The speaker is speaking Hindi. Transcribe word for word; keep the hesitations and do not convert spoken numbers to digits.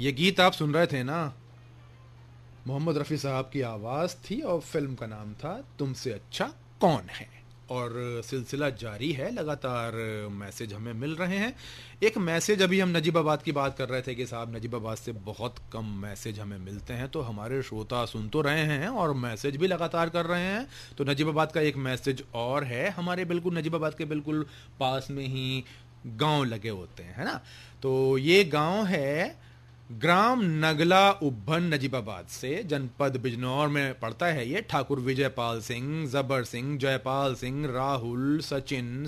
ये गीत आप सुन रहे थे ना, मोहम्मद रफ़ी साहब की आवाज़ थी और फिल्म का नाम था तुमसे अच्छा कौन है। और सिलसिला जारी है, लगातार मैसेज हमें मिल रहे हैं। एक मैसेज, अभी हम नजीबाबाद की बात कर रहे थे कि साहब नजीबाबाद से बहुत कम मैसेज हमें मिलते हैं, तो हमारे श्रोता सुन तो रहे हैं और मैसेज भी लगातार कर रहे हैं। तो नजीबाबाद का एक मैसेज और है, हमारे बिल्कुल नजीबाबाद के बिल्कुल पास में ही गांव लगे होते हैं, है ना। तो ये गांव है ग्राम नगला उब्बन नजीबाबाद से, जनपद बिजनौर में पड़ता है ये। ठाकुर विजयपाल सिंह, जबर सिंह, जयपाल सिंह, राहुल, सचिन,